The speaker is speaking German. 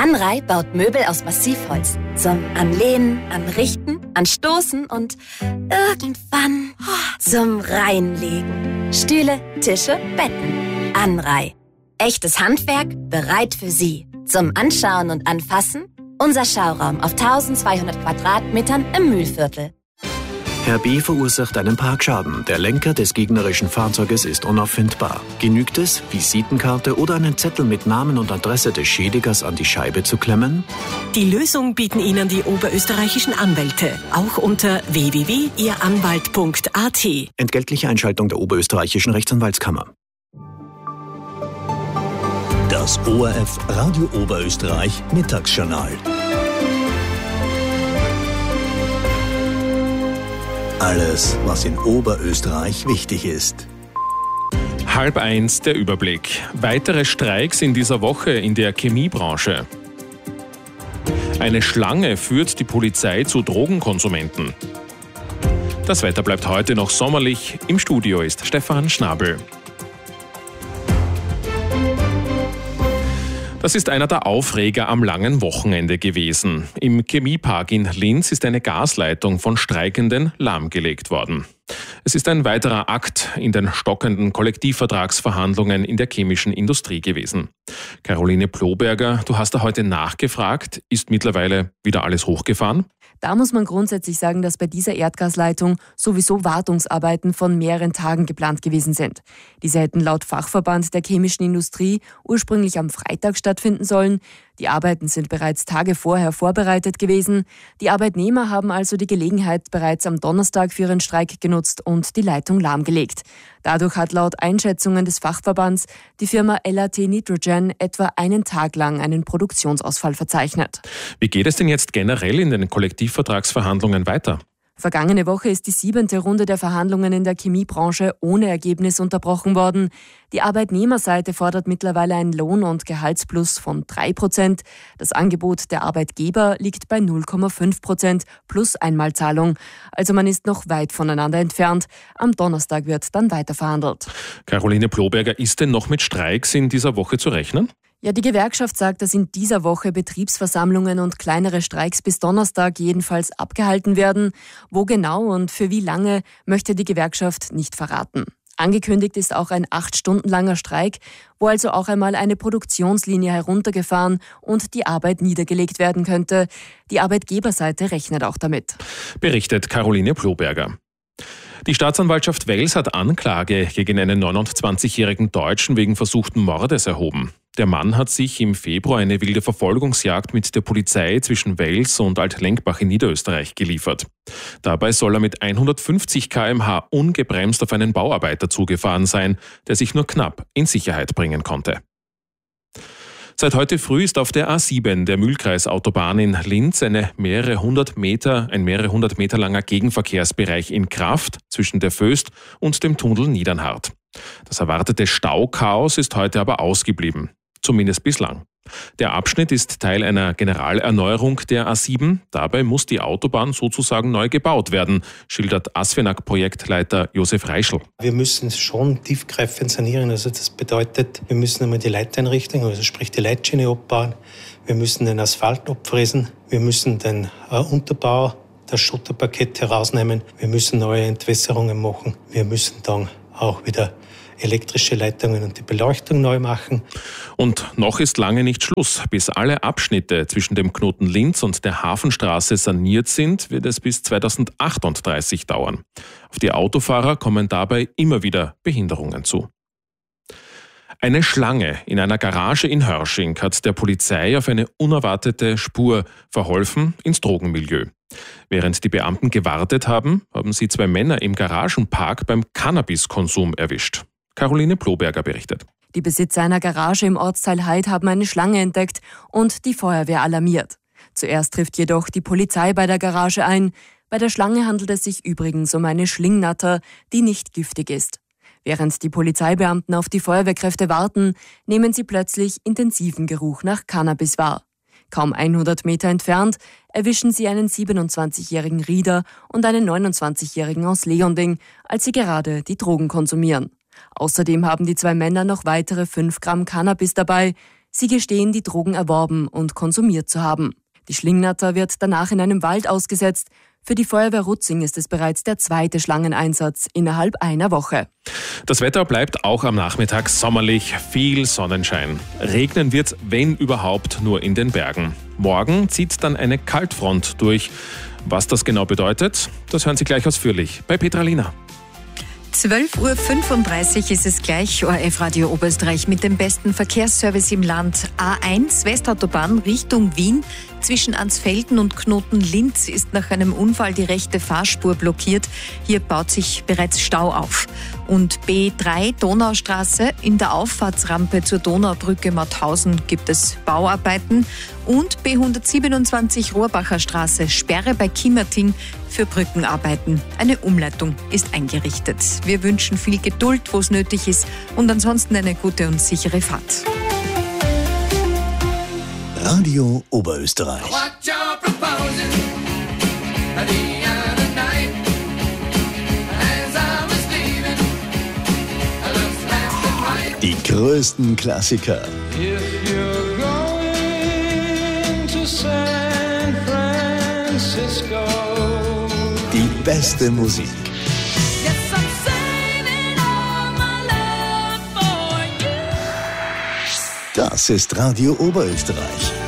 Anrei baut Möbel aus Massivholz. Zum Anlehnen, Anrichten, Anstoßen und irgendwann zum Reinlegen. Stühle, Tische, Betten. Anrei. Echtes Handwerk, bereit für Sie. Zum Anschauen und Anfassen unser Schauraum auf 1200 Quadratmetern im Mühlviertel. Herr B. verursacht einen Parkschaden. Der Lenker des gegnerischen Fahrzeuges ist unauffindbar. Genügt es, Visitenkarte oder einen Zettel mit Namen und Adresse des Schädigers an die Scheibe zu klemmen? Die Lösung bieten Ihnen die oberösterreichischen Anwälte. Auch unter www.ihranwalt.at. Entgeltliche Einschaltung der oberösterreichischen Rechtsanwaltskammer. Das ORF Radio Oberösterreich Mittagsjournal. Alles, was in Oberösterreich wichtig ist. 12:30 der Überblick. Weitere Streiks in dieser Woche in der Chemiebranche. Eine Schlange führt die Polizei zu Drogenkonsumenten. Das Wetter bleibt heute noch sommerlich. Im Studio ist Stefan Schnabel. Das ist einer der Aufreger am langen Wochenende gewesen. Im Chemiepark in Linz ist eine Gasleitung von Streikenden lahmgelegt worden. Es ist ein weiterer Akt in den stockenden Kollektivvertragsverhandlungen in der chemischen Industrie gewesen. Caroline Ploberger, du hast da heute nachgefragt. Ist mittlerweile wieder alles hochgefahren? Da muss man grundsätzlich sagen, dass bei dieser Erdgasleitung sowieso Wartungsarbeiten von mehreren Tagen geplant gewesen sind. Diese hätten laut Fachverband der chemischen Industrie ursprünglich am Freitag stattfinden sollen. Die Arbeiten sind bereits Tage vorher vorbereitet gewesen. Die Arbeitnehmer haben also die Gelegenheit bereits am Donnerstag für ihren Streik genutzt und die Leitung lahmgelegt. Dadurch hat laut Einschätzungen des Fachverbands die Firma LAT Nitrogen etwa einen Tag lang einen Produktionsausfall verzeichnet. Wie geht es denn jetzt generell in den Kollektivvertragsverhandlungen weiter? Vergangene Woche ist die 7. Runde der Verhandlungen in der Chemiebranche ohne Ergebnis unterbrochen worden. Die Arbeitnehmerseite fordert mittlerweile einen Lohn- und Gehaltsplus von 3%. Das Angebot der Arbeitgeber liegt bei 0,5% plus Einmalzahlung. Also man ist noch weit voneinander entfernt. Am Donnerstag wird dann weiter verhandelt. Caroline Ploberger, ist denn noch mit Streiks in dieser Woche zu rechnen? Ja, die Gewerkschaft sagt, dass in dieser Woche Betriebsversammlungen und kleinere Streiks bis Donnerstag jedenfalls abgehalten werden. Wo genau und für wie lange, möchte die Gewerkschaft nicht verraten. Angekündigt ist auch ein 8 Stunden langer Streik, wo also auch einmal eine Produktionslinie heruntergefahren und die Arbeit niedergelegt werden könnte. Die Arbeitgeberseite rechnet auch damit. Berichtet Caroline Ploberger. Die Staatsanwaltschaft Wels hat Anklage gegen einen 29-jährigen Deutschen wegen versuchten Mordes erhoben. Der Mann hat sich im Februar eine wilde Verfolgungsjagd mit der Polizei zwischen Wels und Altlenkbach in Niederösterreich geliefert. Dabei soll er mit 150 km/h ungebremst auf einen Bauarbeiter zugefahren sein, der sich nur knapp in Sicherheit bringen konnte. Seit heute früh ist auf der A7, der Mühlkreisautobahn in Linz, ein mehrere hundert Meter langer Gegenverkehrsbereich in Kraft zwischen der Voest und dem Tunnel Niedernhardt. Das erwartete Stauchaos ist heute aber ausgeblieben, zumindest bislang. Der Abschnitt ist Teil einer Generalerneuerung der A7. Dabei muss die Autobahn sozusagen neu gebaut werden, schildert ASFINAG-Projektleiter Josef Reischl. Wir müssen schon tiefgreifend sanieren. Also das bedeutet, wir müssen einmal die Leiteinrichtung, also sprich die Leitschiene abbauen. Wir müssen den Asphalt abfräsen. Wir müssen den Unterbau, das Schotterparkett herausnehmen. Wir müssen neue Entwässerungen machen. Wir müssen dann auch wieder elektrische Leitungen und die Beleuchtung neu machen. Und noch ist lange nicht Schluss. Bis alle Abschnitte zwischen dem Knoten Linz und der Hafenstraße saniert sind, wird es bis 2038 dauern. Auf die Autofahrer kommen dabei immer wieder Behinderungen zu. Eine Schlange in einer Garage in Hörsching hat der Polizei auf eine unerwartete Spur verholfen ins Drogenmilieu. Während die Beamten gewartet haben, haben sie 2 Männer im Garagenpark beim Cannabiskonsum erwischt. Caroline Ploberger berichtet. Die Besitzer einer Garage im Ortsteil Heid haben eine Schlange entdeckt und die Feuerwehr alarmiert. Zuerst trifft jedoch die Polizei bei der Garage ein. Bei der Schlange handelt es sich übrigens um eine Schlingnatter, die nicht giftig ist. Während die Polizeibeamten auf die Feuerwehrkräfte warten, nehmen sie plötzlich intensiven Geruch nach Cannabis wahr. Kaum 100 Meter entfernt erwischen sie einen 27-jährigen Rieder und einen 29-jährigen aus Leonding, als sie gerade die Drogen konsumieren. Außerdem haben die 2 Männer noch weitere 5 Gramm Cannabis dabei. Sie gestehen, die Drogen erworben und konsumiert zu haben. Die Schlingnatter wird danach in einem Wald ausgesetzt. Für die Feuerwehr Rutzing ist es bereits der 2. Schlangeneinsatz innerhalb einer Woche. Das Wetter bleibt auch am Nachmittag sommerlich, viel Sonnenschein. Regnen wird, wenn überhaupt, nur in den Bergen. Morgen zieht dann eine Kaltfront durch. Was das genau bedeutet, das hören Sie gleich ausführlich bei Petra Lina. 12.35 Uhr ist es gleich, ORF Radio Oberösterreich mit dem besten Verkehrsservice im Land. A1 Westautobahn Richtung Wien. Zwischen Ansfelden und Knoten-Linz ist nach einem Unfall die rechte Fahrspur blockiert. Hier baut sich bereits Stau auf. Und B3 Donaustraße, in der Auffahrtsrampe zur Donaubrücke Mauthausen gibt es Bauarbeiten. Und B127 Rohrbacher Straße, Sperre bei Kimmerting für Brückenarbeiten. Eine Umleitung ist eingerichtet. Wir wünschen viel Geduld, wo es nötig ist, und ansonsten eine gute und sichere Fahrt. Radio Oberösterreich. Die größten Klassiker. Die beste Musik. Das ist Radio Oberösterreich.